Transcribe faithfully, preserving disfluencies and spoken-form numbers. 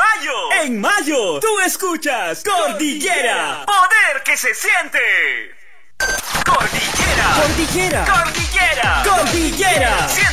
mayo. En mayo, tú escuchas Cordillera. Poder que se siente. Cordillera. Cordillera. Cordillera. Cordillera.